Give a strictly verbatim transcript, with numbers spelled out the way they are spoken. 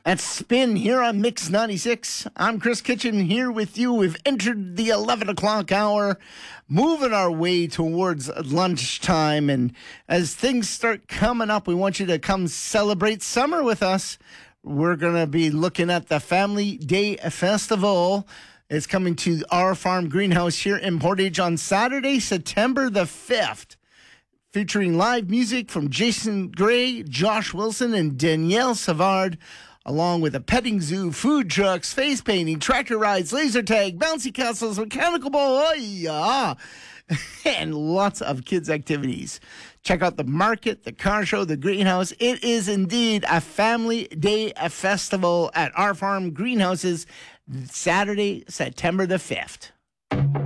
At Spin here on Mix ninety-six. I'm Chris Kitchen here with you. We've entered the eleven o'clock hour, moving our way towards lunchtime. And as things start coming up, we want you to come celebrate summer with us. We're going to be looking at the Family Day Festival. It's coming to our farm greenhouse here in Portage on Saturday, September the fifth. Featuring live music from Jason Gray, Josh Wilson, and Danielle Savard, along with a petting zoo, food trucks, face painting, tractor rides, laser tag, bouncy castles, mechanical ball, oh yeah, and lots of kids' activities. Check out the market, the car show, the greenhouse. It is indeed a Family Day Festival at our farm greenhouses, Saturday, September the fifth.